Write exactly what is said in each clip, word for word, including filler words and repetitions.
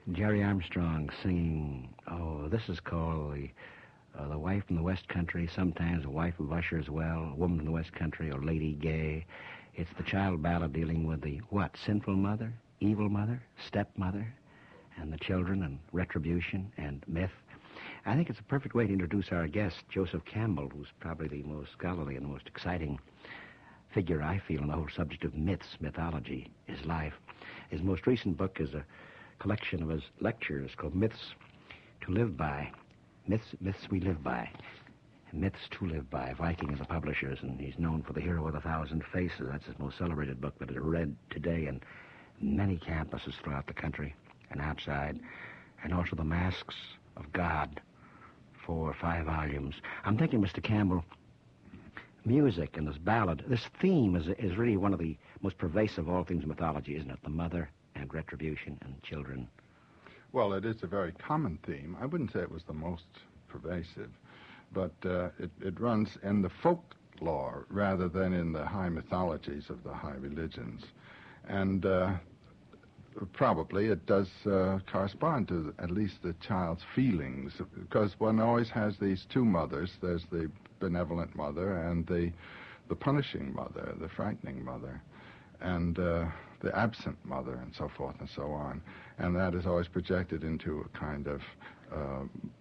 Jerry Armstrong singing, oh, this is called the, uh, the Wife from the West Country, sometimes a Wife of Usher as well, a Woman from the West Country, or Lady Gay. It's the child ballad dealing with the, what, sinful mother, evil mother, stepmother, and the children, and retribution, and myth. I think it's a perfect way to introduce our guest, Joseph Campbell, who's probably the most scholarly and the most exciting figure, I feel, in the whole subject of myths, mythology, his life. His most recent book is a collection of his lectures called Myths to Live By. Myths, Myths We Live By. Myths to Live By. Viking is the publishers, and he's known for The Hero with a Thousand Faces. That's his most celebrated book that is read today in many campuses throughout the country and outside. And also The Masks of God, four or five volumes. I'm thinking, Mister Campbell, music and this ballad, this theme is, is really one of the most pervasive of all themes of mythology, isn't it? The mother and retribution and children. Well, it is a very common theme. I wouldn't say it was the most pervasive, but uh, it, it runs in the folklore rather than in the high mythologies of the high religions. And uh, probably it does uh, correspond to at least the child's feelings, because one always has these two mothers. There's the benevolent mother and the, the punishing mother, the frightening mother. And uh, the absent mother, and so forth and so on. And that is always projected into a kind of uh,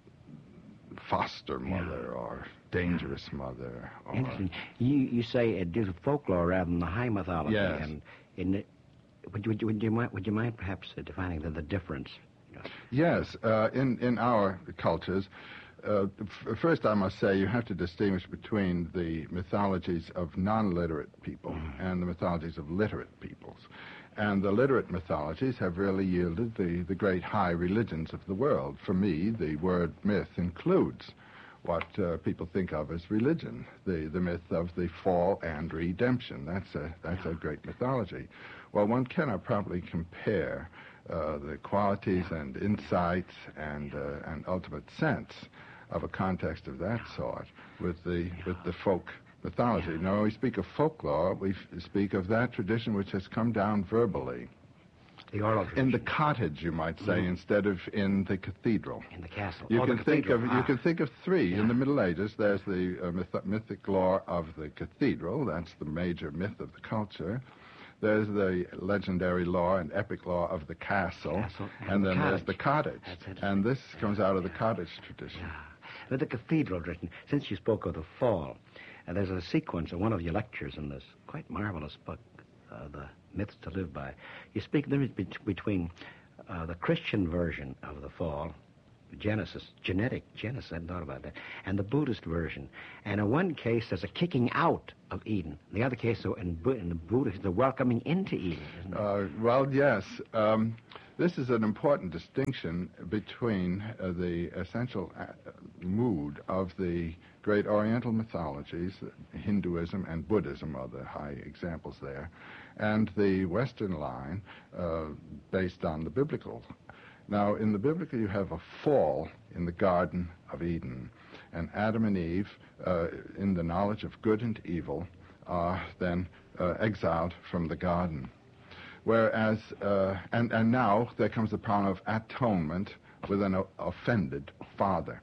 foster mother, yeah, or dangerous mother. Or Interesting. You, you say it deals with folklore rather than the high mythology. Yes. And in it, would, you, would, you, would, you mind, would you mind perhaps uh, defining the, the difference? You know? Yes. Uh, in, in our cultures, Uh, f- first, I must say you have to distinguish between the mythologies of non-literate people mm. and the mythologies of literate peoples. And the literate mythologies have really yielded the, the great high religions of the world. For me, the word myth includes what uh, people think of as religion, the, the myth of the fall and redemption. That's a, that's a great mythology. Well, one cannot probably compare uh, the qualities and insights and, uh, and ultimate sense of a context of that sort with the with the folk mythology. Yeah. Now, when we speak of folklore, we f- speak of that tradition which has come down verbally. The oral tradition. In the cottage, you might say, mm-hmm. instead of in the cathedral. In the castle. You oh, can the think cathedral. of ah. you can think of three. Yeah. In the Middle Ages, there's the uh, myth- mythic lore of the cathedral. That's the major myth of the culture. There's the legendary lore and epic lore of the castle, castle and, and the then cottage. there's the cottage. And this yeah. comes out of yeah. the cottage tradition. Yeah. But the cathedral tradition, since you spoke of the fall, uh, there's a sequence of one of your lectures in this quite marvelous book, uh, The Myths to Live By. You speak there is be- between uh, the Christian version of the fall, Genesis, genetic Genesis, I hadn't thought about that, and the Buddhist version. And in one case, there's a kicking out of Eden. In the other case, so in, Bu- in the Buddhist, the welcoming into Eden, isn't it? Uh, well, yes. Um, this is an important distinction between uh, the essential uh, mood of the great Oriental mythologies, Hinduism and Buddhism are the high examples there, and the Western line uh, based on the biblical. Now, in the biblical, you have a fall in the Garden of Eden, and Adam and Eve, uh, in the knowledge of good and evil, are then uh, exiled from the garden. Whereas, uh, and, and now there comes the problem of atonement with an o- offended father.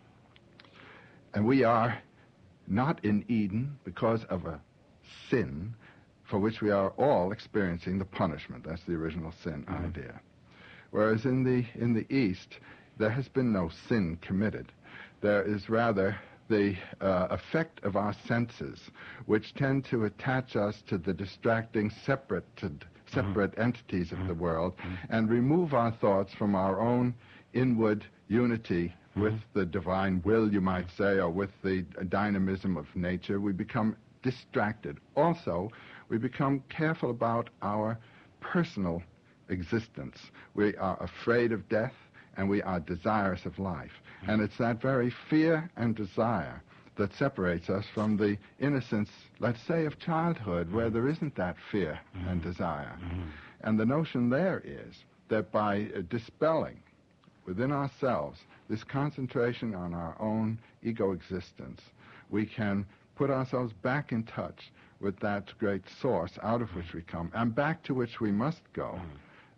And we are not in Eden because of a sin for which we are all experiencing the punishment. That's the original sin mm-hmm. idea. Whereas in the in the East, there has been no sin committed. There is rather the uh, effect of our senses, which tend to attach us to the distracting, separated, separate mm-hmm. entities of mm-hmm. the world, mm-hmm. and remove our thoughts from our own inward unity mm-hmm. with the divine will, you might say, or with the dynamism of nature. We become distracted. Also, we become careful about our personal existence. We are afraid of death, and we are desirous of life. Mm-hmm. And it's that very fear and desire that separates us from the innocence, let's say, of childhood, mm-hmm. where there isn't that fear mm-hmm. and desire. Mm-hmm. And the notion there is that by uh, dispelling within ourselves this concentration on our own ego existence, we can put ourselves back in touch with that great source out of which we come, and back to which we must go. Mm-hmm.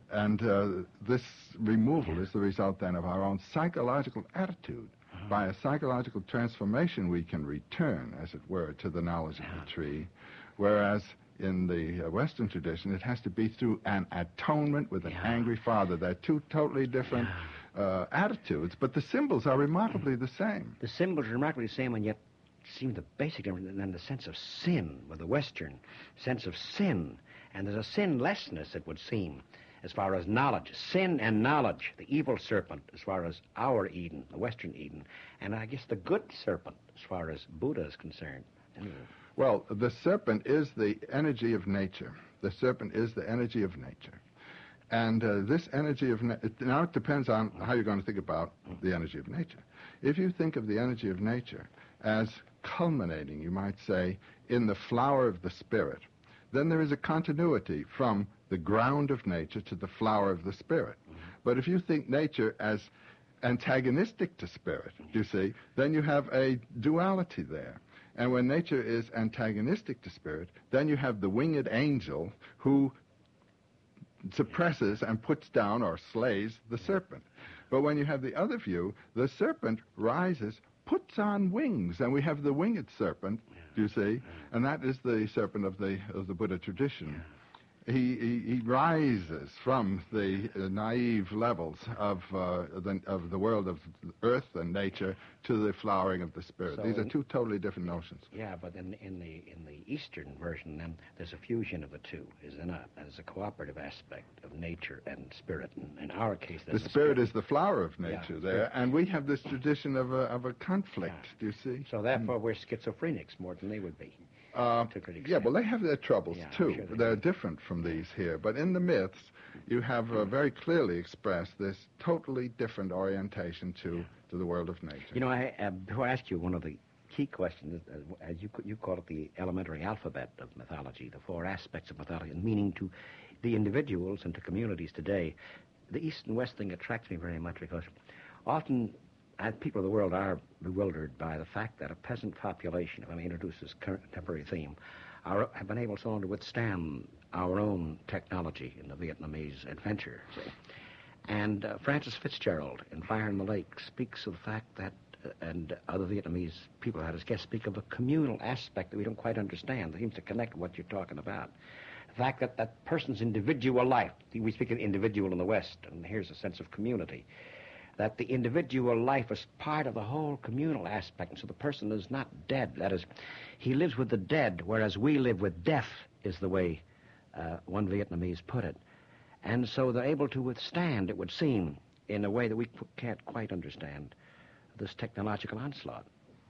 And uh, this removal is the result then of our own psychological attitude. Uh-huh. By a psychological transformation, we can return, as it were, to the knowledge Yeah. of the tree, whereas in the uh, Western tradition, it has to be through an atonement with an Yeah. angry father. They're two totally different Yeah. uh, attitudes, but the symbols are remarkably the same. The symbols are remarkably the same, and yet seem the basic difference. And then the sense of sin, with the Western sense of sin. And there's a sinlessness, it would seem, as far as knowledge. Sin and knowledge, the evil serpent, as far as our Eden, the Western Eden. And I guess the good serpent, as far as Buddha is concerned. Anyway. Well, the serpent is the energy of nature. The serpent is the energy of nature. And uh, this energy of... Na- now, it depends on how you're going to think about the energy of nature. If you think of the energy of nature as culminating, you might say, in the flower of the spirit, then there is a continuity from the ground of nature to the flower of the spirit. But if you think nature as antagonistic to spirit, you see, then you have a duality there. And when nature is antagonistic to spirit, then you have the winged angel who suppresses and puts down or slays the serpent. But when you have the other view, the serpent rises, puts on wings, and we have the winged serpent, you see, and that is the serpent of the of the Buddha tradition. He, he, he rises from the uh, naive levels of uh, the of the world of earth and nature to the flowering of the spirit. So These are in- two totally different notions. Yeah, but in, in the in the Eastern version, then there's a fusion of the two. Is in a there's a cooperative aspect of nature and spirit. And in our case, The there's a spirit is the flower of Yeah, nature spirit. there, and we have this tradition of a of a conflict. Yeah. Do you see? So therefore, we're schizophrenics more than they would be. Uh, to a great yeah, extent. well, they have their troubles, Yeah, I'm too. sure they They're do. different from these here. But in the myths, you have uh, very clearly expressed this totally different orientation to, to the world of nature. You know, I, uh, before I ask you one of the key questions, uh, as you you call it, the elementary alphabet of mythology, the four aspects of mythology, and meaning to the individuals and to communities today, the East and West thing attracts me very much because often uh, people of the world are bewildered by the fact that a peasant population, if I may introduce this current contemporary theme, are, have been able so long to withstand our own technology in the Vietnamese adventure. See? And uh, Francis Fitzgerald in Fire in the Lake speaks of the fact that, uh, and other Vietnamese people had as guests speak of a communal aspect that we don't quite understand that seems to connect with what you're talking about. The fact that that person's individual life, we speak of individual in the West, and here's a sense of community, that the individual life is part of the whole communal aspect, and so the person is not dead. That is, he lives with the dead, whereas we live with death, is the way uh, one Vietnamese put it. And so they're able to withstand, it would seem, in a way that we qu- can't quite understand, this technological onslaught.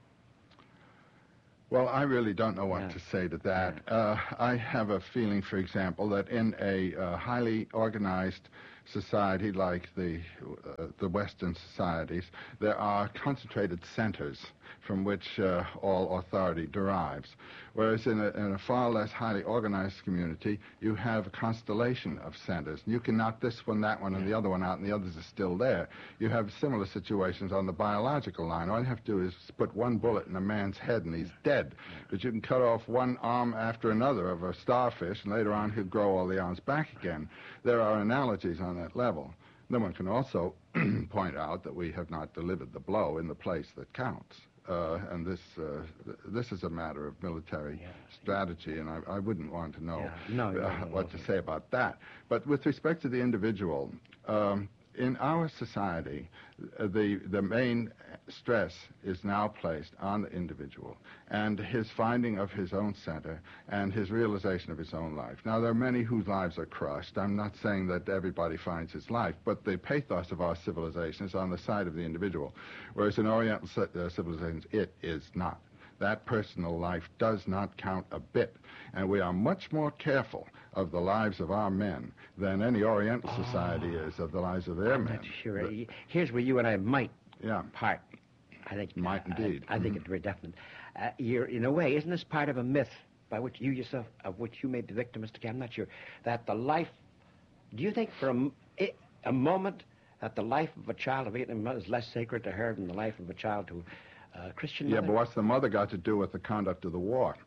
Well, I really don't know what Yeah. to say to that. Uh, I have a feeling, for example, that in a uh, highly organized society like the uh, the Western societies, there are concentrated centers from which uh, all authority derives. Whereas in a, in a far less highly organized community, you have a constellation of centers. You can knock this one, that one, and the other one out, and the others are still there. You have similar situations on the biological line. All you have to do is put one bullet in a man's head, and he's dead. But you can cut off one arm after another of a starfish, and later on he'll grow all the arms back again. There are analogies on that level. Then one can also point out that we have not delivered the blow in the place that counts. Uh, and this uh, th- this is a matter of military Yeah. strategy, and I, I wouldn't want to know Yeah. No, no, uh, no, what no. to say about that. But with respect to the individual, um, in our society, uh, the the main stress is now placed on the individual and his finding of his own center and his realization of his own life. Now, there are many whose lives are crushed. I'm not saying that everybody finds his life, but the pathos of our civilization is on the side of the individual, whereas in Oriental ci- uh, civilizations, it is not. That personal life does not count a bit, and we are much more careful of the lives of our men than any Oriental society is of the lives of their I'm men. not sure. The- Here's where you and I might yeah. part. I think Might I- indeed. I, I think Mhm. it's very definite. Uh, you're, in a way, isn't this part of a myth by which you yourself, of which you made the victim, Mister Kay? I'm not sure that the life. Do you think for a, m- i- a moment that the life of a child of Vietnam is less sacred to her than the life of a child to a Christian Yeah, mother? but what's the mother got to do with the conduct of the war?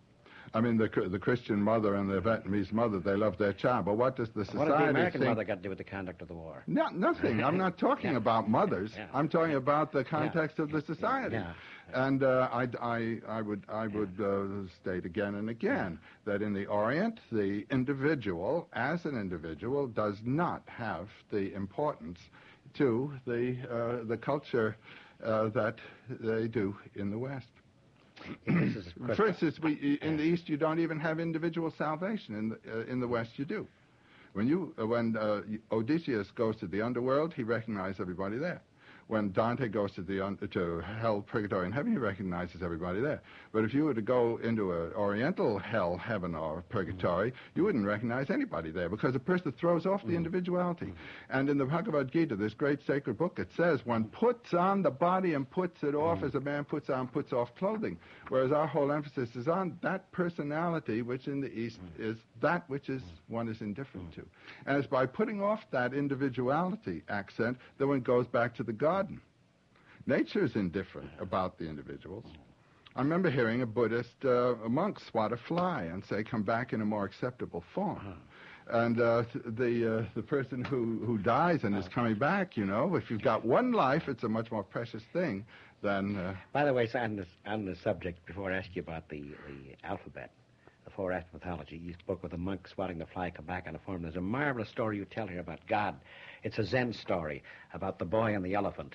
I mean, the the Christian mother and the Vietnamese mother, they love their child. But what does the society What did the American think? mother got to do with the conduct of the war? No, nothing. I'm not talking Yeah. about mothers. Yeah. I'm talking about the context Yeah. of the society. Yeah. And uh, I, I, I would, I would uh, state again and again that in the Orient, the individual, as an individual, does not have the importance to the uh, the culture uh, that they do in the West. This is a For instance, we, in the East, you don't even have individual salvation. In the, uh, in the West, you do. When you, uh, when uh, Odysseus goes to the underworld, he recognizes everybody there. When Dante goes to the un- to hell, purgatory, and heaven, he recognizes everybody there. But if you were to go into an Oriental hell, heaven, or purgatory, you wouldn't recognize anybody there because the person throws off the individuality. And in the Bhagavad Gita, this great sacred book, it says one puts on the body and puts it off as a man puts on, puts off clothing. Whereas our whole emphasis is on that personality, which in the East is that which is one is indifferent to. And it's by putting off that individuality accent that one goes back to the garden. Nature is indifferent about the individuals. I remember hearing a Buddhist uh, monk swat a fly and say, come back in a more acceptable form. And uh, the uh, the person who, who dies and is coming back, you know, if you've got one life, it's a much more precious thing than... Uh, By the way, so on this, on this subject, before I ask you about the, the alphabet, the four F mythology, you spoke with a monk swatting the fly, come back in a form. There's a marvelous story you tell here about God. It's a Zen story about the boy and the elephant.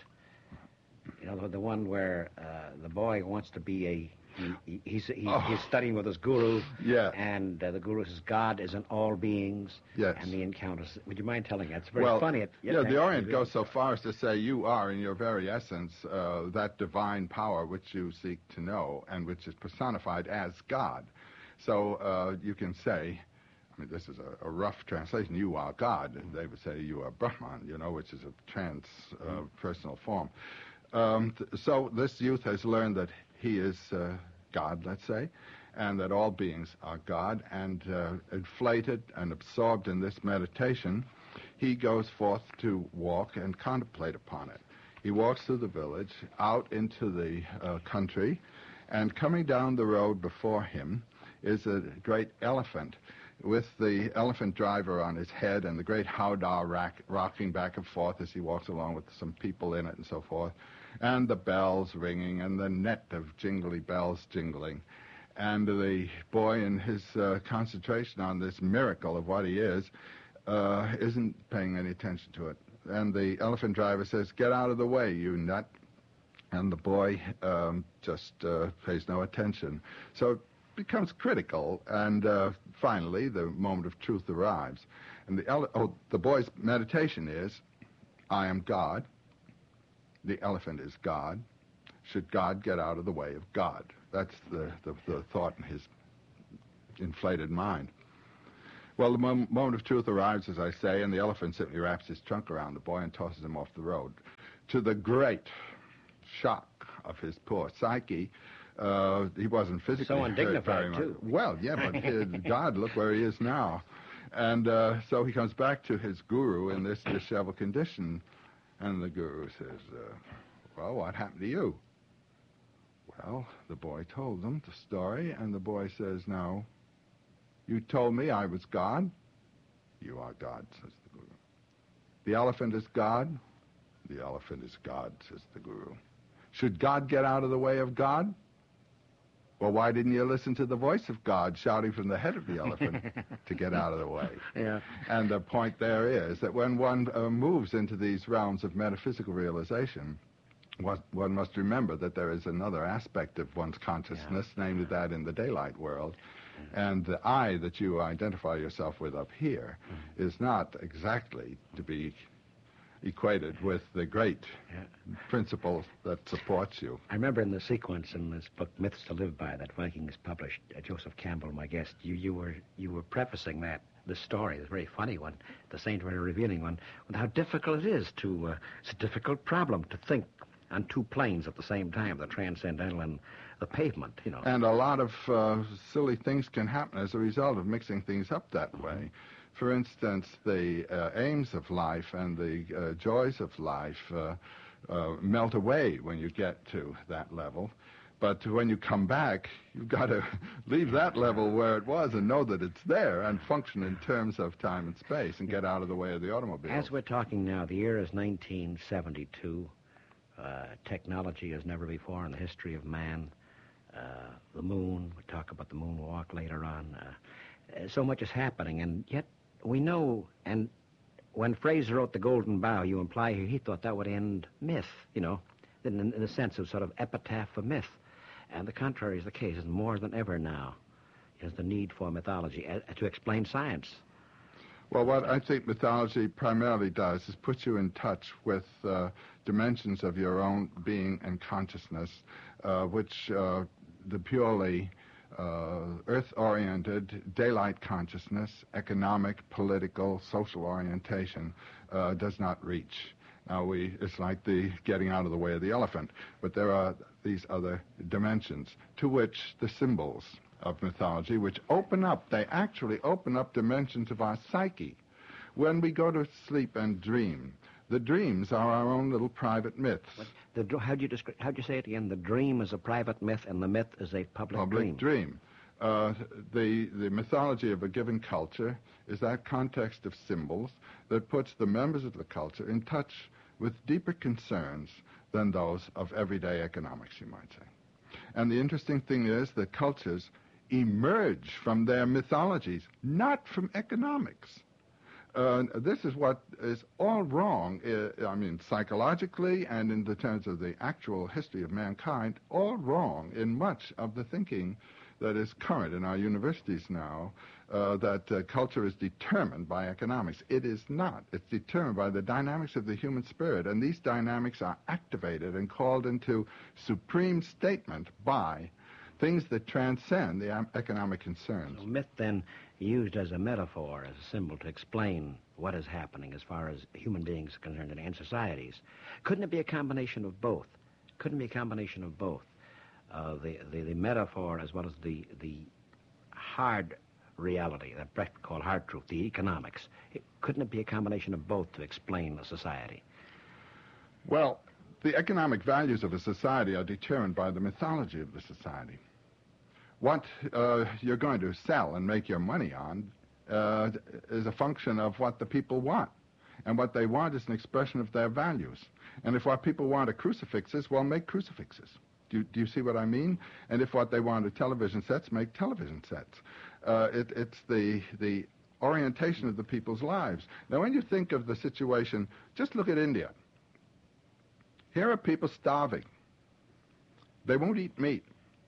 You know, the, the one where uh, the boy wants to be a... He, he, he's, he, Oh. he's studying with his guru. Yeah. And uh, the guru says God is in all beings. Yes. And the encounters. Would you mind telling that? It's very well, funny. It, yeah, it- the Orient it- goes so far as to say you are, in your very essence, uh, that divine power which you seek to know and which is personified as God. So uh, you can say, I mean, this is a, a rough translation, you are God. And they would say you are Brahman, you know, which is a trans-personal uh, form. Um, th- so this youth has learned that he is uh, God, let's say, and that all beings are God, and uh, inflated and absorbed in this meditation, he goes forth to walk and contemplate upon it. He walks through the village, out into the uh, country, and coming down the road before him is a great elephant with the elephant driver on his head and the great howdah rack, rocking back and forth as he walks along with some people in it and so forth, and the bells ringing and the net of jingly bells jingling. And the boy, in his uh, concentration on this miracle of what he is, uh, isn't paying any attention to it. And the elephant driver says, get out of the way, you nut. And the boy um, just uh, pays no attention. So it becomes critical, and uh, finally the moment of truth arrives. And the, ele- oh, the boy's meditation is, I am God. The elephant is God. Should God get out of the way of God? That's the, the, the thought in his inflated mind. Well, the mom- moment of truth arrives, as I say, and the elephant simply wraps his trunk around the boy and tosses him off the road. To the great shock of his poor psyche, uh, he wasn't physically So hurt undignified, very much. too. Well, yeah, but his, God, look where he is now. And uh, so he comes back to his guru in this disheveled condition, and the guru says, uh, well, what happened to you? Well, the boy told them the story, and the boy says, now, you told me I was God. You are God, says the guru. The elephant is God. The elephant is God, says the guru. Should God get out of the way of God? Well, why didn't you listen to the voice of God shouting from the head of the elephant to get out of the way? Yeah. And the point there is that when one uh, moves into these realms of metaphysical realization, what, one must remember that there is another aspect of one's consciousness, Yeah. namely that in the daylight world. And the I that you identify yourself with up here mm-hmm. is not exactly to be equated with the great Yeah. principle that supports you. I remember in the sequence in this book, Myths to Live By, that Vikings published, uh, Joseph Campbell, my guest, you, you were you were prefacing that, the story, the very funny one, the Saint very revealing one, with how difficult it is to, uh, it's a difficult problem to think on two planes at the same time, the transcendental and the pavement, you know. And a lot of uh, silly things can happen as a result of mixing things up that mm-hmm. way. For instance, the uh, aims of life and the uh, joys of life uh, uh, melt away when you get to that level. But when you come back, you've got to leave that level where it was and know that it's there and function in terms of time and space and get out of the way of the automobile. As we're talking now, the year is nineteen seventy-two. Uh, technology as never before in the history of man. Uh, the moon, we'll talk about the moonwalk later on. Uh, so much is happening, and yet we know, and when Fraser wrote The Golden Bough, you imply here he thought that would end myth, you know, in, in the sense of sort of epitaph for myth. And the contrary is the case, and more than ever now is the need for mythology uh, to explain science. Well, what I think mythology primarily does is put you in touch with uh, dimensions of your own being and consciousness, uh, which uh, the purely uh, earth-oriented daylight consciousness, economic, political, social orientation uh, does not reach. Now, we, it's like the getting out of the way of the elephant, but there are these other dimensions to which the symbols of mythology, which open up, they actually open up dimensions of our psyche. When we go to sleep and dream, the dreams are our own little private myths. The, how'd you describe, how'd you say it again? The dream is a private myth and the myth is a public, public dream. dream. Uh, the, the mythology of a given culture is that context of symbols that puts the members of the culture in touch with deeper concerns than those of everyday economics, you might say. And the interesting thing is that cultures emerge from their mythologies, not from economics. Uh, this is what is all wrong, uh, I mean, psychologically and in the terms of the actual history of mankind, all wrong in much of the thinking that is current in our universities now, uh, that uh, culture is determined by economics. It is not. It's determined by the dynamics of the human spirit, and these dynamics are activated and called into supreme statement by things that transcend the um, economic concerns. So myth, then, used as a metaphor, as a symbol to explain what is happening as far as human beings are concerned and, and societies. Couldn't it be a combination of both? Couldn't it be a combination of both? Uh, the, the, the metaphor as well as the, the hard reality, that Brecht called hard truth, the economics. It, couldn't it be a combination of both to explain a society? Well, the economic values of a society are determined by the mythology of the society. What uh, you're going to sell and make your money on uh, is a function of what the people want. And what they want is an expression of their values. And if what people want are crucifixes, well, make crucifixes. Do, do you see what I mean? And if what they want are television sets, make television sets. Uh, it, it's the, the orientation of the people's lives. Now, when you think of the situation, just look at India. Here are people starving. They won't eat meat.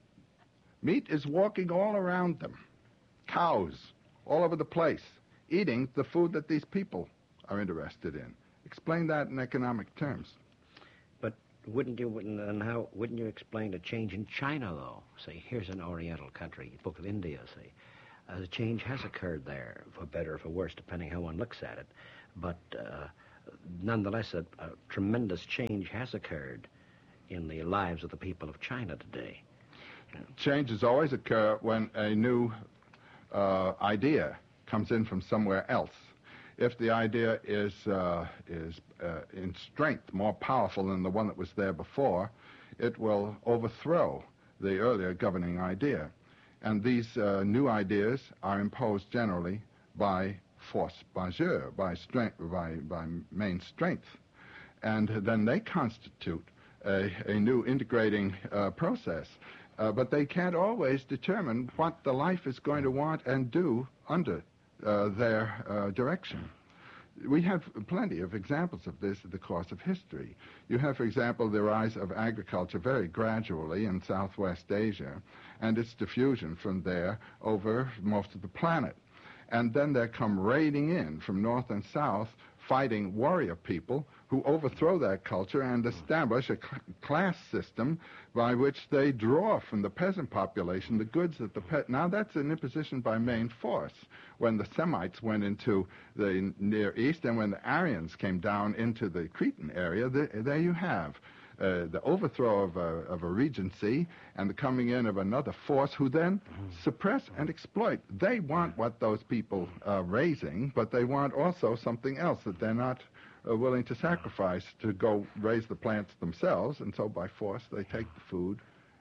Meat is walking all around them. Cows all over the place, eating the food that these people are interested in. Explain that in economic terms. But wouldn't you, and how, wouldn't you explain the change in China, though? Say, here's an Oriental country, Book of India, say. Uh, the change has occurred there, for better or for worse, depending how one looks at it. But uh, nonetheless, a, a tremendous change has occurred in the lives of the people of China today. Changes always occur when a new uh, idea comes in from somewhere else. If the idea is, uh, is uh, in strength more powerful than the one that was there before, it will overthrow the earlier governing idea. And these uh, new ideas are imposed generally by force majeure, by strength, by, by main strength. And then they constitute a, a new integrating uh, process. Uh, but they can't always determine what the life is going to want and do under uh, their uh, direction. We have plenty of examples of this in the course of history. You have, for example, the rise of agriculture very gradually in Southwest Asia, and its diffusion from there over most of the planet. And then there come raiding in from north and south, fighting warrior people who overthrow that culture and establish a cl- class system by which they draw from the peasant population the goods that the pe- now that's an imposition by main force. When the Semites went into the Near East and when the Aryans came down into the Cretan area, the, there you have uh, the overthrow of a, of a regency and the coming in of another force who then suppress and exploit. They want what those people are raising, but they want also something else that they're not uh, willing to sacrifice to go raise the plants themselves, and so by force they take the food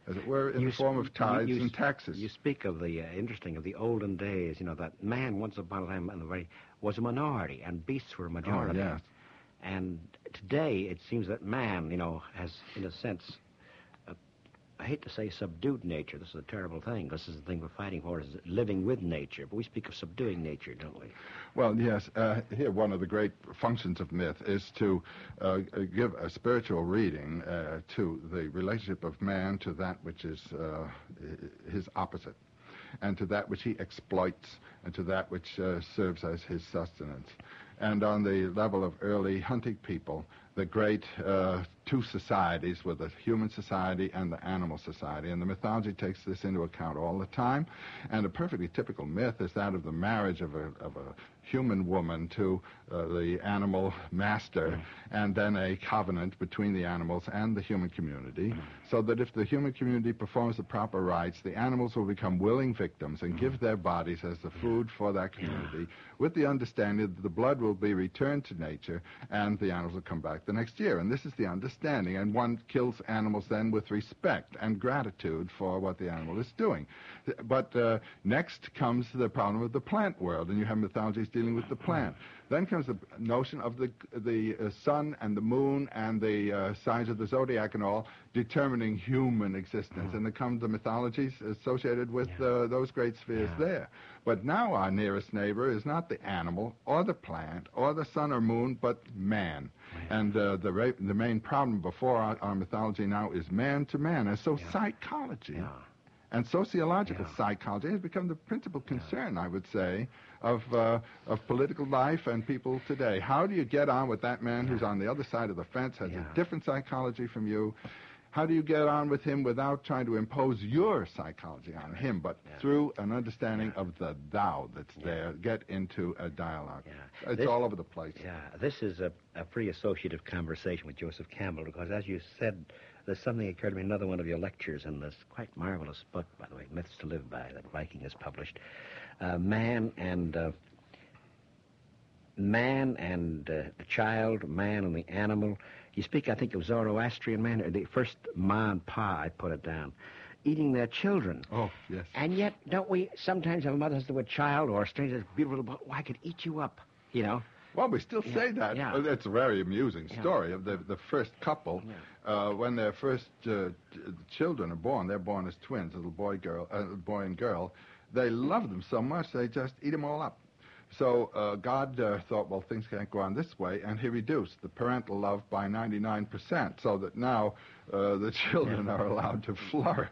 as it were, in You the form sp- of tithes you- you and s- taxes. You speak of the, uh, interesting, of the olden days, you know, that man once upon a time in the very, was a minority, and beasts were a majority. Oh, yes. And today, it seems that man, you know, has, in a sense, uh, I hate to say subdued nature. This is a terrible thing. This is the thing we're fighting for, is living with nature. But we speak of subduing nature, don't we? Well, yes. Uh, here, one of the great functions of myth is to uh, give a spiritual reading uh, to the relationship of man to that which is uh, his opposite, and to that which he exploits, and to that which uh, serves as his sustenance. And on the level of early hunting people, the great uh, two societies were the human society and the animal society. And the mythology takes this into account all the time. And a perfectly typical myth is that of the marriage of a, of a human woman to uh, the animal master, mm. and then a covenant between the animals and the human community, mm. so that if the human community performs the proper rites, the animals will become willing victims and mm. give their bodies as the food for that community, with the understanding that the blood will be returned to nature and the animals will come back the next year. And this is the understanding. And one kills animals then with respect and gratitude for what the animal is doing. But uh, next comes the problem of the plant world, and you have mythologies dealing with the plant. Then comes the notion of the the uh, sun and the moon and the uh, signs of the zodiac and all determining human existence. And then come the mythologies associated with uh, those great spheres yeah. there. But now our nearest neighbor is not the animal or the plant or the sun or moon, but man. Yeah. And uh, the ra- the main problem before our, our mythology now is man to man. And so yeah. psychology yeah. and sociological yeah. psychology has become the principal concern, yeah. I would say, of uh, of political life and people today. How do you get on with that man yeah. who's on the other side of the fence, has yeah. a different psychology from you? How do you get on with him without trying to impose your psychology on him, but yeah. through an understanding yeah. of the thou that's yeah. there, get into a dialogue? Yeah. It's this, all over the place. Yeah, this is a, a free associative conversation with Joseph Campbell, because as you said, there's something that occurred to me in another one of your lectures in this quite marvelous book, by the way, Myths to Live By, that Viking has published. Uh, man and uh, man and uh, the child, man and the animal. You speak, I think, of Zoroastrian man, or the first Ma and Pa, I put it down, eating their children. Oh, yes. And yet, don't we sometimes have a mother says to a child or a stranger, beautiful, but oh, I could eat you up, you know? Well, we still yeah, say that. Yeah. Well, it's a very amusing yeah. story of the the first couple. Yeah. Uh, when their first uh, children are born, they're born as twins, little boy, girl, uh, boy and girl. They love them so much, they just eat them all up. So uh, God uh, thought, well, things can't go on this way, and he reduced the parental love by ninety-nine percent, so that now uh, the children yeah. are allowed to flourish.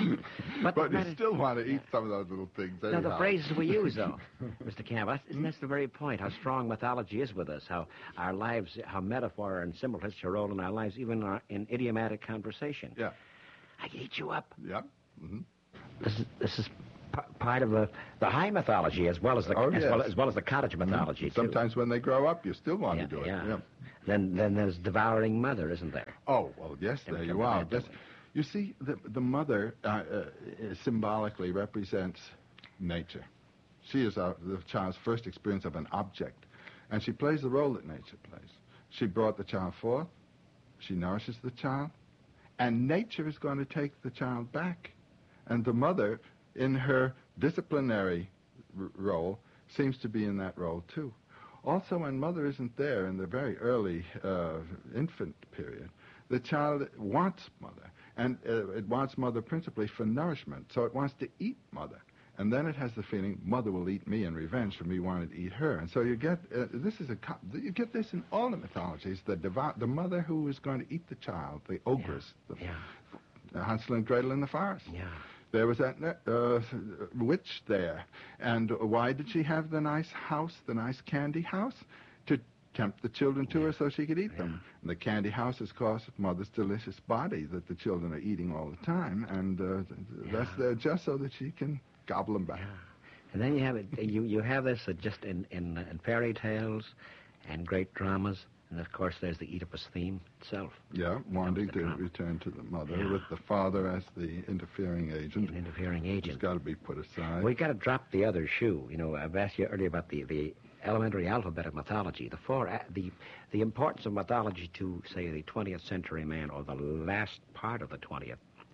but but you still want to eat yeah. some of those little things anyhow. Now, the phrases we use, though, Mister Campbell, isn't that the very point, how strong mythology is with us, how our lives, how metaphor and symbol has a role in our lives, even in, our, in idiomatic conversation. Yeah. I can eat you up. Yeah. Mm-hmm. This is... This is part of the, the high mythology as well as the oh, as, yes. well, as well as the cottage mythology. Mm-hmm. Sometimes too. when they grow up, you still want yeah, to do yeah. it. Yeah. Then then there's devouring mother, isn't there? Oh well, yes, there you are. Yes. You see, the the mother uh, uh, symbolically represents nature. She is our, the child's first experience of an object, and she plays the role that nature plays. She brought the child forth. She nourishes the child, and nature is going to take the child back, and the mother, in her disciplinary r- role, seems to be in that role, too. Also, when mother isn't there in the very early uh, infant period, the child wants mother, and uh, it wants mother principally for nourishment, so it wants to eat mother. And then it has the feeling, mother will eat me in revenge for me wanting to eat her. And so you get, uh, this is a, you get this in all the mythologies, the devout, the mother who is going to eat the child, the ogress, yeah. the, yeah. the Hansel and Gretel in the forest. Yeah. There was that uh, witch there. And why did she have the nice house, the nice candy house? To tempt the children to yeah. her so she could eat yeah. them. And the candy house is, of course, mother's delicious body that the children are eating all the time. And uh, yeah. that's there just so that she can gobble them back. Yeah. And then you have it, you, you have this uh, just in, in, in fairy tales and great dramas. And, of course, there's the Oedipus theme itself. Yeah, wanting to return to the mother yeah. with the father as the interfering agent. An interfering agent. It's got to be put aside. We've got to drop the other shoe. You know, I've asked you earlier about the, the elementary alphabet of mythology. The four, the the importance of mythology to, say, the twentieth century man or the last part of the twentieth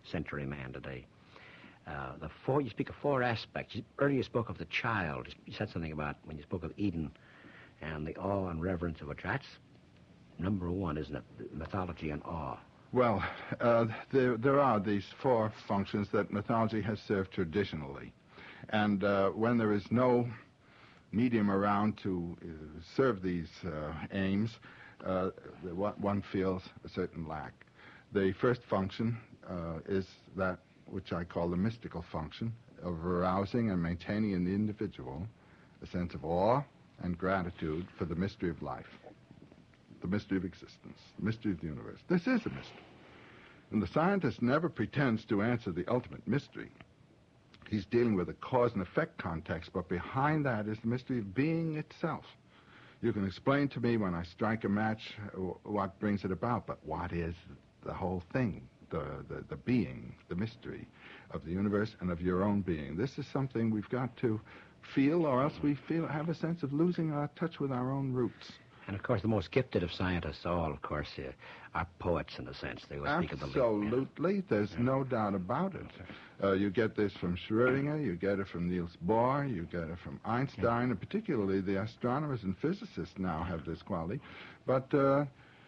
century man today. Uh, the four, you speak of four aspects. Earlier you spoke of the child. You said something about when you spoke of Eden and the awe and reverence of a child. That's number one, isn't it? Mythology and awe. Well, uh, there, there are these four functions that mythology has served traditionally. And uh, when there is no medium around to uh, serve these uh, aims, uh, the, one feels a certain lack. The first function uh, is that which I call the mystical function of arousing and maintaining in the individual a sense of awe and gratitude for the mystery of life, the mystery of existence, the mystery of the universe. This is a mystery. And the scientist never pretends to answer the ultimate mystery. He's dealing with a cause and effect context, but behind that is the mystery of being itself. You can explain to me when I strike a match what brings it about, but what is the whole thing? The, the, the being, the mystery of the universe and of your own being. This is something we've got to feel, or else we feel have a sense of losing our touch with our own roots. And, of course, the most gifted of scientists all, of course, uh, are poets, in a sense. They will speak of the Absolutely. Yeah. There's yeah. no doubt about it. Uh, you get this from Schrödinger, you get it from Niels Bohr, you get it from Einstein, yeah. and particularly the astronomers and physicists now have this quality. But uh,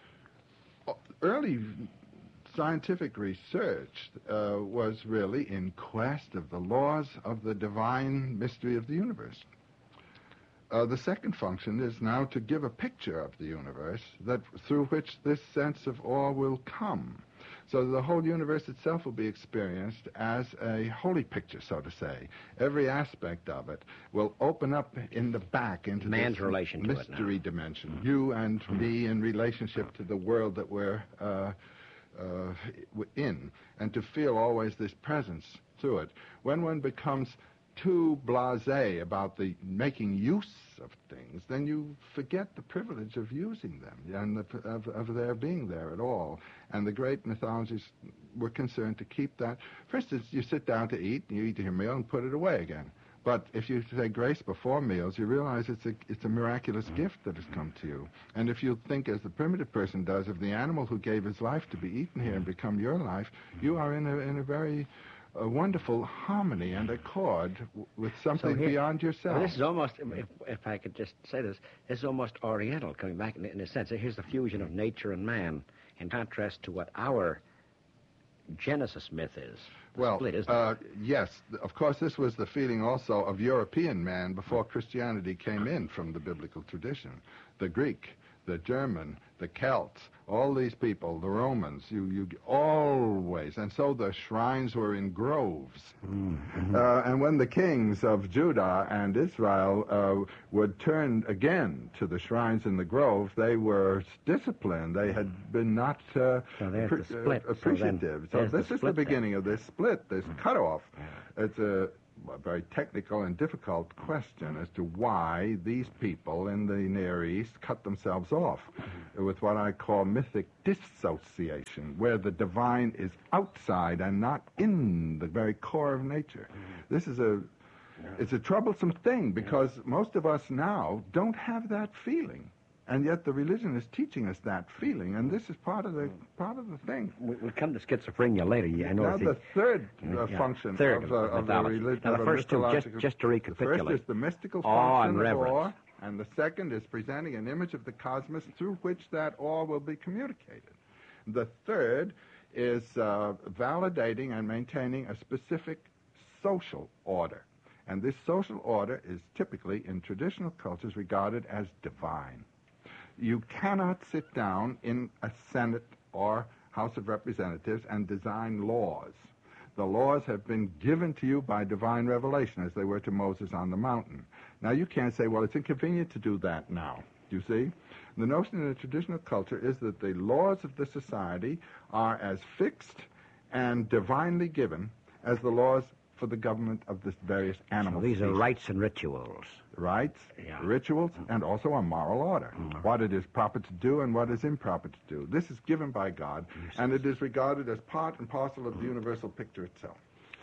early scientific research uh, was really in quest of the laws of the divine mystery of the universe. Uh, the second function is now to give a picture of the universe that through which this sense of awe will come. So the whole universe itself will be experienced as a holy picture, so to say. Every aspect of it will open up in the back into man's this relation to mystery it now. dimension. Mm-hmm. You and mm-hmm. me in relationship to the world that we're uh, uh, in, and to feel always this presence through it. When one becomes too blasé about the making use of things, then you forget the privilege of using them and the, of, of their being there at all. And the great mythologies were concerned to keep that. For instance, you sit down to eat, and you eat your meal and put it away again. But if you say grace before meals, you realize it's a, it's a miraculous gift that has come to you. And if you think, as the primitive person does, of the animal who gave his life to be eaten here and become your life, you are in a, in a very a wonderful harmony and accord w- with something so here, beyond yourself. Well, this is almost, if, if I could just say this, this is almost Oriental, coming back in, in a sense. Here's the fusion of nature and man, in contrast to what our Genesis myth is. The well, split, isn't uh, it? yes, of course, this was the feeling also of European man before Christianity came in from the biblical tradition. The Greek, the German, the Celts, all these people, the Romans, you, you always, and so the shrines were in groves. Mm-hmm. Uh, and when the kings of Judah and Israel uh, would turn again to the shrines in the grove, they were disciplined. They had been not uh, so pre- the split. uh, appreciative. So, so this the is the beginning there. of this split, this mm-hmm. cutoff. Yeah. It's a a very technical and difficult question as to why these people in the Near East cut themselves off mm-hmm. with what I call mythic dissociation, where the divine is outside and not in the very core of nature. Mm-hmm. This is a, it's a troublesome thing because yeah. most of us now don't have that feeling. And yet the religion is teaching us that feeling, and this is part of the part of the thing. We'll come to schizophrenia later. I know now the, the third uh, yeah, function third of, uh, of the religion. Now the first two, just, just to recapitulate. The first is the mystical awe function and of reverence. awe, and the second is presenting an image of the cosmos through which that awe will be communicated. The third is uh, validating and maintaining a specific social order. And this social order is typically, in traditional cultures, regarded as divine. You cannot sit down in a Senate or House of Representatives and design laws. The laws have been given to you by divine revelation, as they were to Moses on the mountain. Now, you can't say, well, it's inconvenient to do that now. Do you see? The notion in a traditional culture is that the laws of the society are as fixed and divinely given as the laws for the government of the various animal So these species. are rites and rituals. Rites, yeah. rituals, and also a moral order. Mm-hmm. What it is proper to do and what is improper to do. This is given by God, yes. and it is regarded as part and parcel of the universal picture itself.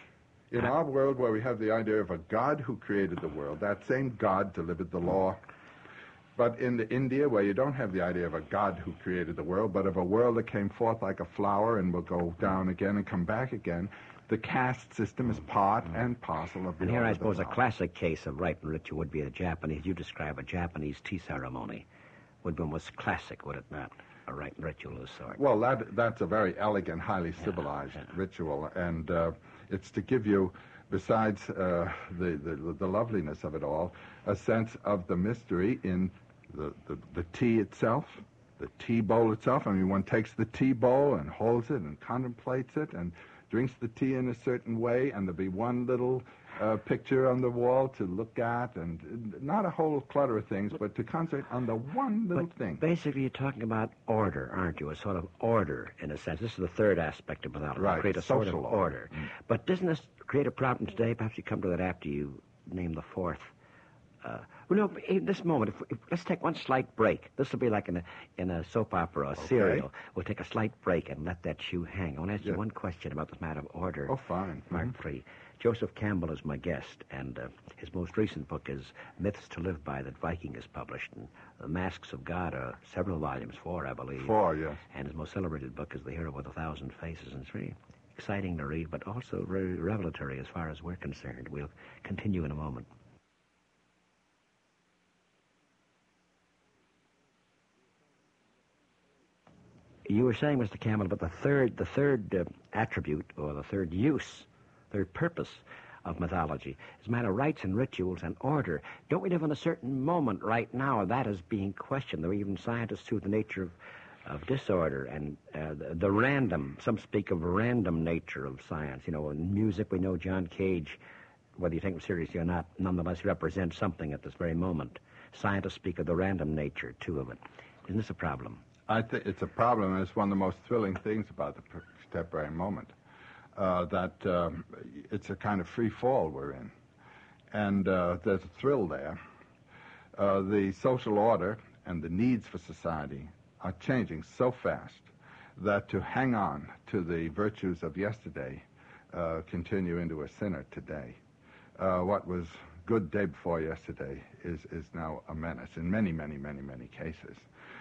In our world, where we have the idea of a God who created the world, that same God delivered the law But in the India, where you don't have the idea of a God who created the world, but of a world that came forth like a flower and will go down again and come back again, the caste system is part and parcel of the And here, order I of the suppose, a knowledge. classic case of rite and ritual would be the Japanese. You describe a Japanese tea ceremony. Would be almost classic, would it not? A rite and ritual of the sort. Well, that that's a very elegant, highly civilized yeah. ritual, and uh, it's to give you, besides uh, the, the the loveliness of it all, a sense of the mystery in the, the, the tea itself, the tea bowl itself. I mean, one takes the tea bowl and holds it and contemplates it and drinks the tea in a certain way, and there'll be one little uh, picture on the wall to look at, and not a whole clutter of things, but to concentrate on the one little But thing. basically, you're talking about order, aren't you? A sort of order, in a sense. This is the third aspect of mythology. Right, Create a sort of social order. order. Mm. But doesn't this create a problem today? Perhaps you come to that after you name the fourth. Uh, well, no, in this moment, if, if, let's take one slight break. This will be like in a in a soap opera, a Okay. serial. We'll take a slight break and let that shoe hang. I want to ask you Yeah. one question about this matter of order. Oh, fine. Mark Mhm. three. Joseph Campbell is my guest, and uh, his most recent book is Myths to Live By that Viking has published. And The Masks of God are several volumes, four, I believe. Four, yes. And his most celebrated book is The Hero with a Thousand Faces, and it's really exciting to read, but also very revelatory as far as we're concerned. We'll continue in a moment. You were saying, Mister Campbell, about the third, the third uh, attribute, or the third use, third purpose of mythology is a matter of rites and rituals and order. Don't we live in a certain moment right now that is being questioned? There are even scientists who the nature of, of disorder and uh, the, the random. Some speak of random nature of science. You know, in music we know John Cage, whether you take him seriously or not, nonetheless he represents something at this very moment. Scientists speak of the random nature, too, of it. Isn't this a problem? I think it's a problem, and it's one of the most thrilling things about the contemporary moment, uh, that um, it's a kind of free fall we're in. And uh, there's a thrill there. Uh, the social order and the needs for society are changing so fast that to hang on to the virtues of yesterday uh, continue into a sinner today. Uh, what was good day before yesterday is, is now a menace in many, many, many, many cases.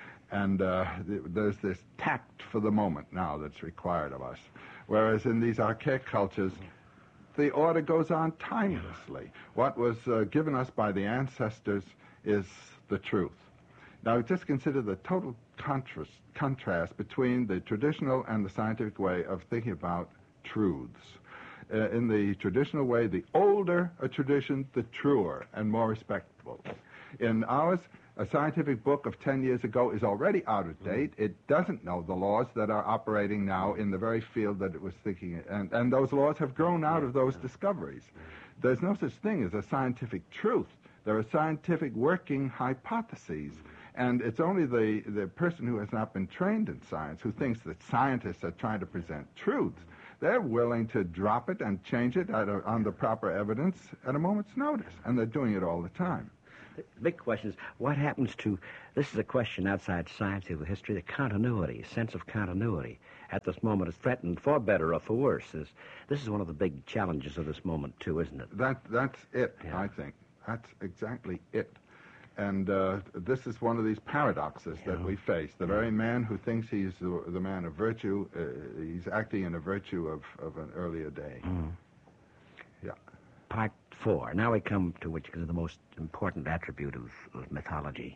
And uh, th- there's this tact for the moment now that's required of us. Whereas in these archaic cultures, the order goes on timelessly. What was uh, given us by the ancestors is the truth. Now, just consider the total contrast, contrast between the traditional and the scientific way of thinking about truths. Uh, in the traditional way, the older a tradition, the truer and more respectable. In ours, a scientific book of ten years ago is already out of date. It doesn't know the laws that are operating now in the very field that it was thinking, and, and those laws have grown out of those discoveries. There's no such thing as a scientific truth. There are scientific working hypotheses, and it's only the, the person who has not been trained in science who thinks that scientists are trying to present truths. They're willing to drop it and change it at a, on the proper evidence at a moment's notice, and they're doing it all the time. The big question is, what happens to, this is a question outside science of the history, the continuity, sense of continuity. At this moment is threatened for better or for worse. This, this is one of the big challenges of this moment, too, isn't it? That, that's it, Yeah. I think. That's exactly it. And uh, this is one of these paradoxes that Yeah. we face. The very man who thinks he's the, the man of virtue, uh, he's acting in a virtue of, of an earlier day. Mm. Yeah. Part four. Now we come to which is the most important attribute of, of mythology.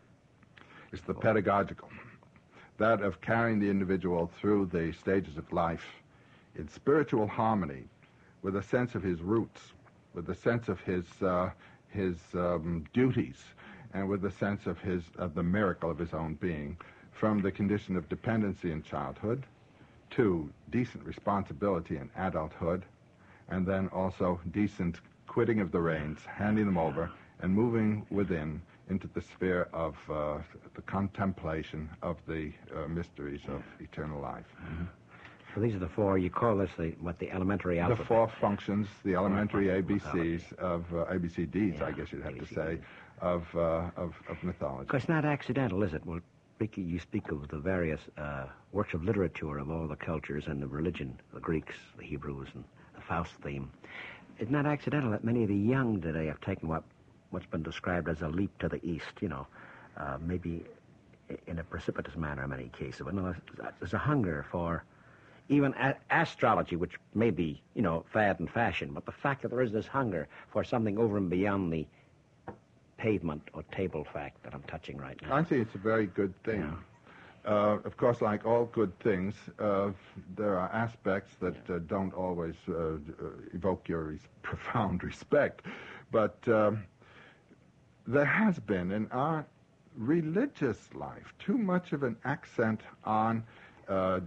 It's the pedagogical, that of carrying the individual through the stages of life in spiritual harmony, with a sense of his roots, with a sense of his uh, his um, duties, and with a sense of his of the miracle of his own being, from the condition of dependency in childhood to decent responsibility in adulthood, and then also decent quitting of the reins, handing them over, and moving within into the sphere of uh, the contemplation of the uh, mysteries of eternal life. Mm-hmm. So these are the four, you call this the, what, the elementary The alphabet? four functions, the elementary A B Cs mythology. of uh, A B C Ds, Yeah, I guess you'd have A B C to say, Ds. of, uh, of of mythology. Because it's not accidental, is it? Well, Ricky, you speak of the various uh, works of literature of all the cultures and the religion, the Greeks, the Hebrews, and the Faust theme. It's not accidental that many of the young today have taken what, what's been described as a leap to the east, you know, uh, maybe in a precipitous manner in many cases. But no, there's a hunger for even a- astrology, which may be, you know, fad and fashion, but the fact that there is this hunger for something over and beyond the pavement or table fact that I'm touching right now. I think it's a very good thing. Yeah. Uh, of course, like all good things, uh, there are aspects that uh, don't always uh, uh, evoke your res- profound respect. But um, there has been in our religious life too much of an accent on uh, uh,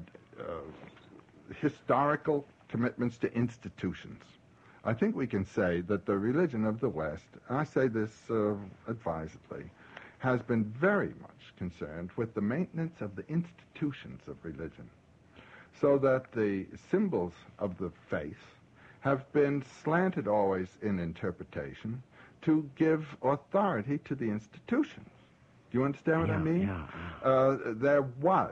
historical commitments to institutions. I think we can say that the religion of the West, and I say this uh, advisedly, has been very much concerned with the maintenance of the institutions of religion, so that the symbols of the faith have been slanted always in interpretation to give authority to the institutions. Do you understand what Yeah, I mean? yeah, yeah. Uh, there was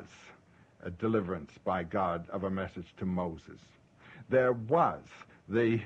a deliverance by God of a message to Moses. There was the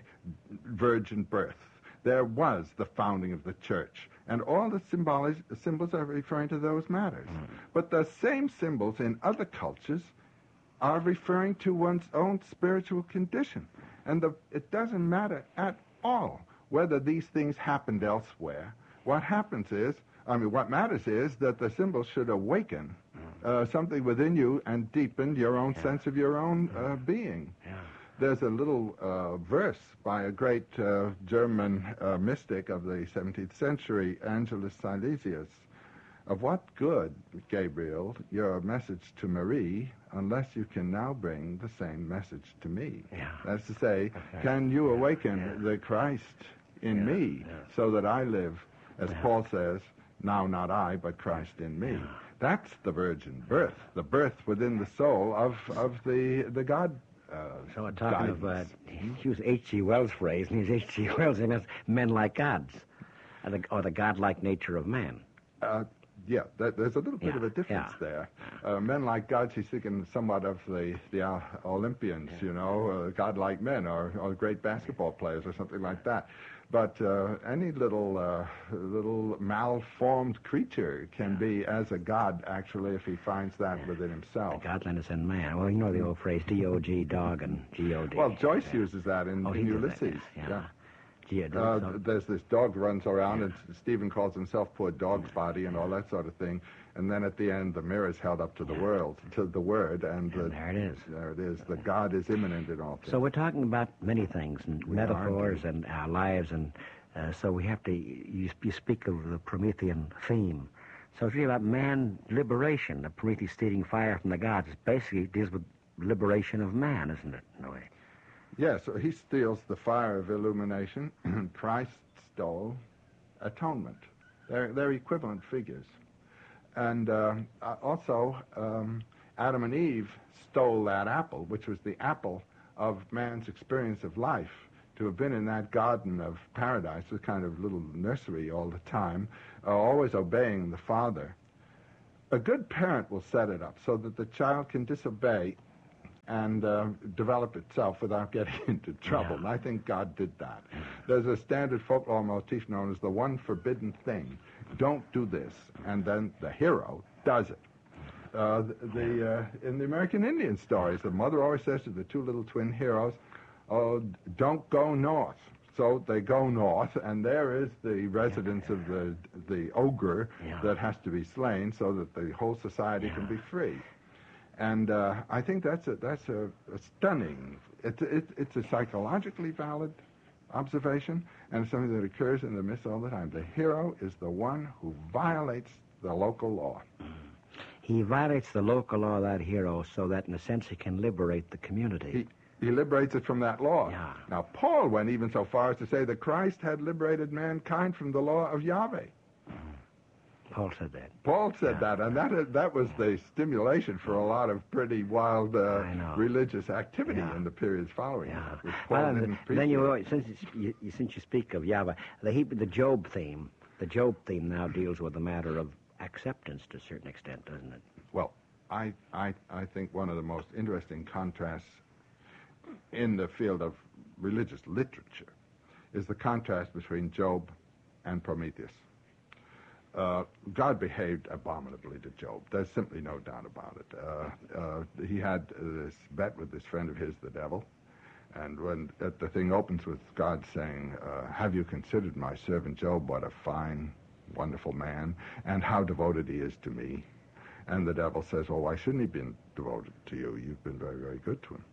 virgin birth. There was the founding of the church. And all the symbolic, symbols are referring to those matters. Mm. But the same symbols in other cultures are referring to one's own spiritual condition. And the, it doesn't matter at all whether these things happened elsewhere. What happens is, I mean, what matters is that the symbols should awaken uh, something within you and deepen your own yeah. sense of your own uh, being. Yeah. There's a little uh, verse by a great uh, German uh, mystic of the seventeenth century, Angelus Silesius. Of what good, Gabriel, your message to Marie, unless you can now bring the same message to me? Yeah. That's to say, okay. can you awaken yeah. the Christ in yeah. me yeah. so that I live, as yeah. Paul says, now not I, but Christ in me? Yeah. That's the virgin birth, the birth within the soul of, of the, the God. Uh, so we're talking guidance. of, uh, he used H G Wells' phrase, and he's H G Wells, he means men like gods, or the, or the godlike nature of man. Uh, yeah, there, there's a little bit yeah, of a difference yeah. there. Uh, men like gods, he's thinking somewhat of the, the uh, Olympians, yeah. you know, uh, godlike men, or, or great basketball players, or something like that. But uh, any little uh, little malformed creature can yeah. be as a god, actually, if he finds that yeah. within himself. The godliness in man. Well, you know the old phrase, D O G, dog, and G O D. Well, Joyce yeah. uses that in, oh, in Ulysses. That, yeah. yeah. G O D, uh, so. There's this dog runs around, yeah. and Stephen calls himself poor dog's body and all that sort of thing. And then at the end, the mirror is held up to the yeah. world, to the word, and, and the, there it is. There it is. The God is immanent in all things. So we're talking about many things, and we metaphors, and our lives, and uh, so we have to. You, you speak of the Promethean theme. So it's really about man liberation. The Prometheus stealing fire from the gods. It basically deals with liberation of man, isn't it, in a way? Yes, so he steals the fire of illumination. Christ stole atonement. They're, they're equivalent figures. And uh, also, um, Adam and Eve stole that apple, which was the apple of man's experience of life. To have been in that garden of paradise, a kind of little nursery all the time, uh, always obeying the father. A good parent will set it up so that the child can disobey and uh, develop itself without getting into trouble. Yeah. And I think God did that. There's a standard folklore motif known as the one forbidden thing. Don't do this. And then the hero does it. Uh, the, the uh, in the American Indian stories, the mother always says to the two little twin heroes, oh, don't go north. So they go north, and there is the residence yeah, yeah. of the the ogre yeah. that has to be slain so that the whole society yeah. can be free. And uh, I think that's a that's a, a stunning. It's it, it's a psychologically valid observation, and it's something that occurs in the myths all the time. The hero is the one who violates the local law. He violates the local law, that hero, so that in a sense he can liberate the community. He, he liberates it from that law. Yeah. Now, Paul went even so far as to say that Christ had liberated mankind from the law of Yahweh. Paul said that. Paul said yeah. that, and that that was the stimulation for a lot of pretty wild uh, religious activity yeah. in the periods following yeah. that. Well, the, then you since you, you since you speak of Yahweh, the Hebrew, the Job theme, the Job theme now deals with the matter of acceptance to a certain extent, doesn't it? Well, I I I think one of the most interesting contrasts in the field of religious literature is the contrast between Job and Prometheus. uh, God behaved abominably to Job. There's simply no doubt about it. Uh, uh, he had this bet with this friend of his, the devil, and when uh, the thing opens with God saying, uh, have you considered my servant Job, what a fine, wonderful man, and how devoted he is to me? And the devil says, well, why shouldn't he be devoted to you? You've been very, very good to him.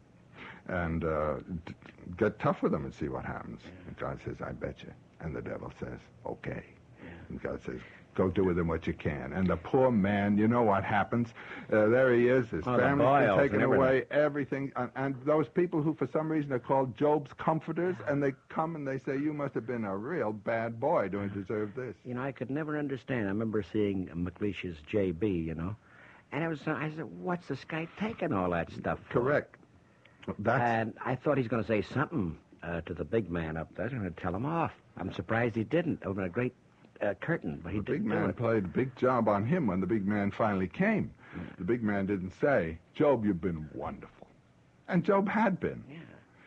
And uh, d- get tough with him and see what happens. And God says, I bet you. And the devil says, okay. And God says, go do with him what you can. And the poor man, you know what happens? Uh, there he is. His Oh, the family's boils been taken and away, everything. And, and those people who, for some reason, are called Job's comforters, and they come and they say, you must have been a real bad boy to deserve this. You know, I could never understand. I remember seeing McLeish's J B, you know, and it was. I said, what's this guy taking all that stuff for? Correct. That's... And I thought he's going to say something uh, to the big man up there. Going to tell him off. I'm surprised he didn't. Over a great uh, curtain, but he the didn't big do man it. played a big job on him when the big man finally came. Mm. The big man didn't say, Job, you've been wonderful. And Job had been. Yeah.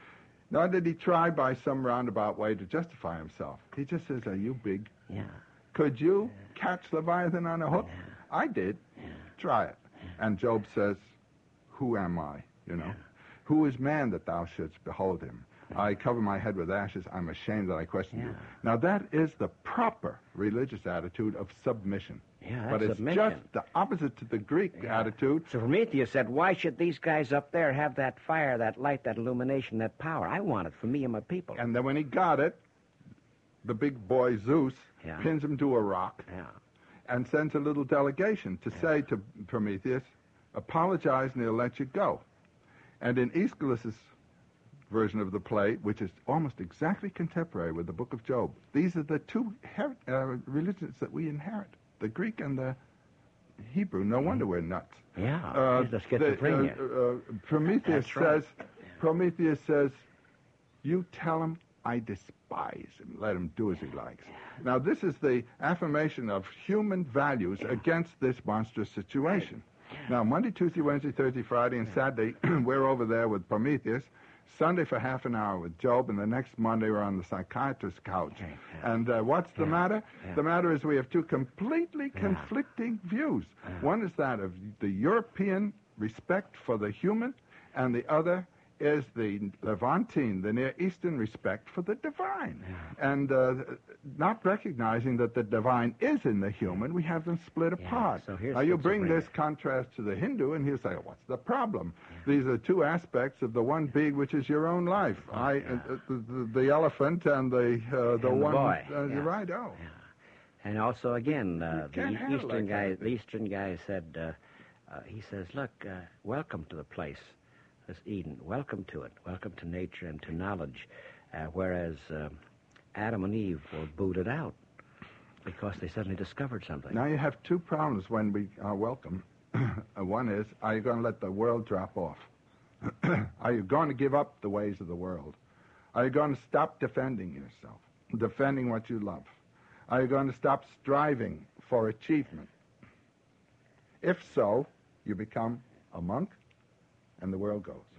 Nor did he try by some roundabout way to justify himself. He just says, are you big? Yeah. Could you yeah. catch Leviathan on a hook? Yeah. I did. Yeah. Try it. Yeah. And Job says, who am I? You know, yeah. Who is man that thou shouldst behold him? I cover my head with ashes. I'm ashamed that I question yeah. you. Now, that is the proper religious attitude of submission. Yeah, that's but it's submission. just the opposite to the Greek yeah. attitude. So Prometheus said, why should these guys up there have that fire, that light, that illumination, that power? I want it for me and my people. And then when he got it, the big boy Zeus yeah. pins him to a rock yeah. and sends a little delegation to yeah. say to Prometheus, apologize and he'll let you go. And in Aeschylus's version of the play, which is almost exactly contemporary with the Book of Job, these are the two her- uh, religions that we inherit, the Greek and the Hebrew. No wonder we're nuts. Yeah, uh, the schizophrenia. The, uh, uh, Prometheus That's right. says, Prometheus says, you tell him I despise him. Let him do as he likes. Now, this is the affirmation of human values yeah. against this monstrous situation. Yeah. Now, Monday, Tuesday, Wednesday, Thursday, Friday, and Saturday, we're over there with Prometheus. Sunday for half an hour with Job, and the next Monday we're on the psychiatrist's couch. Okay, yeah. And uh, what's the yeah, matter? Yeah. The matter is we have two completely yeah. conflicting views. Yeah. One is that of the European respect for the human, and the other is the Levantine, the Near Eastern respect for the divine. Yeah. And uh, not recognizing that the divine is in the human, we have them split yeah. apart. So here's now you bring schizophrenia. this contrast to the Hindu, and he'll say, what's the problem? Yeah. These are two aspects of the one being which is your own life. Oh, I, yeah. uh, the, the, the elephant and the uh, the And one. the boy. Uh, yeah. You're right. Oh. Yeah. And also, again, uh, the can't handle Eastern that guy, kind of the thing. Eastern guy said, uh, uh, he says, look, uh, welcome to the place, this Eden. Welcome to it. Welcome to nature and to knowledge. Uh, whereas uh, Adam and Eve were booted out because they suddenly discovered something. Now you have two problems when we are welcome. One is, are you going to let the world drop off? Are you going to give up the ways of the world? Are you going to stop defending yourself, defending what you love? Are you going to stop striving for achievement? If so, you become a monk, and the world goes.